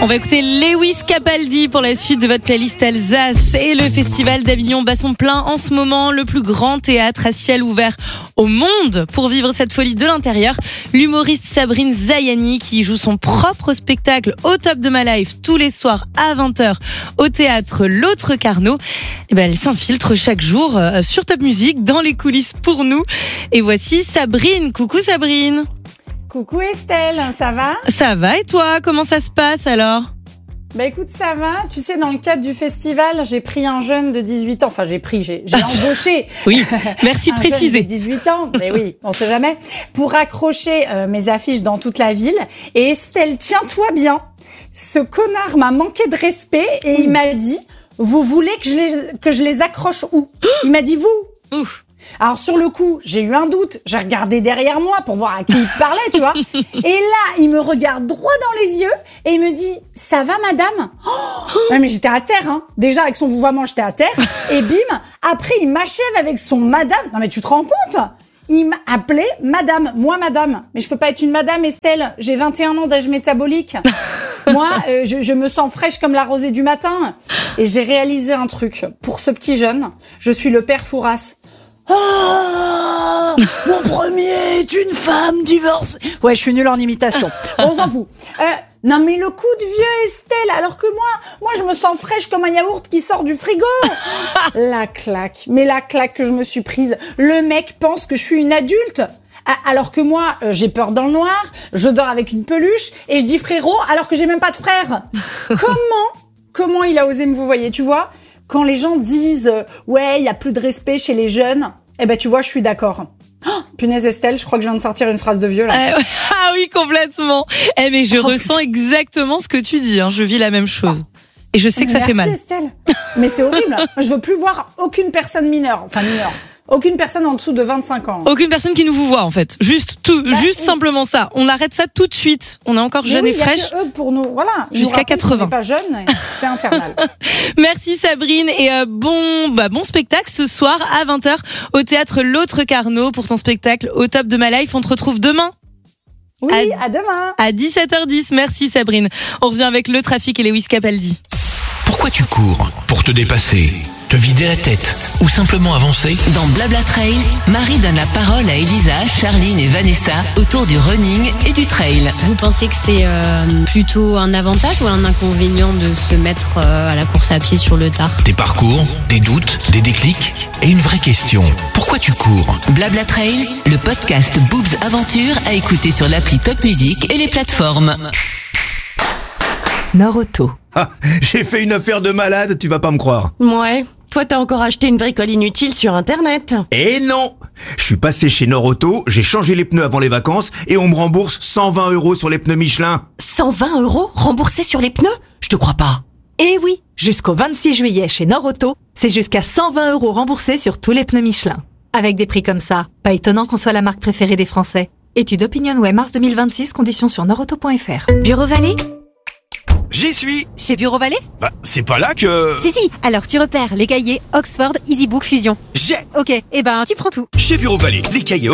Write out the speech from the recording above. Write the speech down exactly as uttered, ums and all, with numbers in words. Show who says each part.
Speaker 1: On va écouter Lewis Capaldi pour la suite de votre playlist Alsace et le festival d'Avignon bat son plein en ce moment, le plus grand théâtre à ciel ouvert au monde. Pour vivre cette folie de l'intérieur, l'humoriste Sabrine Zayani qui joue son propre spectacle Au top de ma life tous les soirs à vingt heures au théâtre L'Autre Carnot. Et ben elle s'infiltre chaque jour sur Top Music dans les coulisses pour nous. Et voici Sabrine. Coucou Sabrine.
Speaker 2: Coucou Estelle, ça va ?
Speaker 1: Ça va et toi ? Comment ça se passe alors ?
Speaker 2: Bah écoute, ça va. Tu sais, dans le cadre du festival, j'ai pris un jeune de dix-huit ans. Enfin, j'ai pris, j'ai, j'ai embauché.
Speaker 1: Oui, merci de
Speaker 2: un
Speaker 1: préciser.
Speaker 2: Jeune de dix-huit ans, mais oui, on sait jamais. Pour accrocher euh, mes affiches dans toute la ville. Et Estelle, tiens-toi bien. Ce connard m'a manqué de respect et il m'a dit, vous voulez que je les, que je les accroche où ? Il m'a dit vous.
Speaker 1: Ouf.
Speaker 2: Alors sur le coup, j'ai eu un doute, j'ai regardé derrière moi pour voir à qui il parlait, tu vois. Et là, il me regarde droit dans les yeux et il me dit « Ça va madame ?» Oh ouais, mais j'étais à terre, hein. Déjà avec son vouvoiement, j'étais à terre. Et bim, après il m'achève avec son madame. Non mais tu te rends compte ? Il m'a appelé madame, moi madame. Mais je peux pas être une madame Estelle, j'ai vingt et un ans d'âge métabolique. Moi, euh, je, je me sens fraîche comme la rosée du matin. Et j'ai réalisé un truc. Pour ce petit jeune, je suis le père Fouras. Oh, mon premier est une femme divorcée. Ouais, je suis nulle en imitation. Bon, on s'en fout. Euh, non, mais le coup de vieux Estelle, alors que moi, moi, je me sens fraîche comme un yaourt qui sort du frigo. La claque. Mais la claque que je me suis prise. Le mec pense que je suis une adulte. Alors que moi, euh, j'ai peur dans le noir, je dors avec une peluche et je dis frérot alors que j'ai même pas de frère. Comment, comment il a osé me vous voyez, tu vois ? Quand les gens disent euh, « Ouais, il y a plus de respect chez les jeunes », eh ben tu vois, je suis d'accord. Oh, punaise Estelle, je crois que je viens de sortir une phrase de vieux là.
Speaker 1: Euh, ah oui, complètement. Eh mais je oh, ressens putain. exactement ce que tu dis. Hein. Je vis la même chose. Et je sais que ça
Speaker 2: Merci,
Speaker 1: fait mal.
Speaker 2: Estelle. Mais c'est horrible. Je veux plus voir aucune personne mineure, enfin mineure. Aucune personne en dessous de vingt-cinq ans.
Speaker 1: Aucune personne qui nous vous voit en fait. Juste tout, bah, juste oui. simplement ça. On arrête ça tout de suite. On est encore jeunes
Speaker 2: oui,
Speaker 1: et fraîches.
Speaker 2: Eux pour nous, voilà.
Speaker 1: Jusqu'à quatre-vingts.
Speaker 2: On n'est pas jeunes, c'est infernal.
Speaker 1: Merci Sabrine et euh, bon, bah bon spectacle ce soir à vingt heures au théâtre L'Autre Carnot pour ton spectacle Au top de ma life. On te retrouve demain.
Speaker 2: Oui, à, à demain.
Speaker 1: À dix-sept heures dix. Merci Sabrine. On revient avec le trafic et Lewis Capaldi.
Speaker 3: Pourquoi tu cours ? Pour te dépasser, te vider la tête ou simplement avancer ?
Speaker 4: Dans Blabla Trail, Marie donne la parole à Elisa, Charline et Vanessa autour du running et du trail.
Speaker 5: Vous pensez que c'est euh, plutôt un avantage ou un inconvénient de se mettre euh, à la course à pied sur le tard ?
Speaker 3: Des parcours, des doutes, des déclics et une vraie question. Pourquoi tu cours ?
Speaker 4: Blabla Trail, le podcast Boobs Aventure à écouter sur l'appli Top Music et les plateformes.
Speaker 6: Norauto.
Speaker 7: Ah, j'ai fait une affaire de malade, tu vas pas me croire.
Speaker 6: Ouais, toi t'as encore acheté une bricole inutile sur internet.
Speaker 7: Eh non ! Je suis passé chez Norauto, j'ai changé les pneus avant les vacances et on me rembourse cent vingt euros sur les pneus Michelin.
Speaker 6: cent vingt euros remboursés sur les pneus ? Je te crois pas.
Speaker 8: Eh oui, jusqu'au vingt-six juillet chez Norauto, c'est jusqu'à cent vingt euros remboursés sur tous les pneus Michelin. Avec des prix comme ça, pas étonnant qu'on soit la marque préférée des Français. Étude OpinionWay mars deux mille vingt-six, conditions sur norauto point f r.
Speaker 9: Bureau Vallée ?
Speaker 7: J'y suis.
Speaker 9: Chez Bureau Vallée ?
Speaker 7: Bah, c'est pas là que...
Speaker 9: Si, si, alors tu repères les cahiers Oxford EasyBook Fusion.
Speaker 7: J'ai.
Speaker 9: Ok, et eh ben tu prends tout.
Speaker 7: Chez Bureau Vallée, les cahiers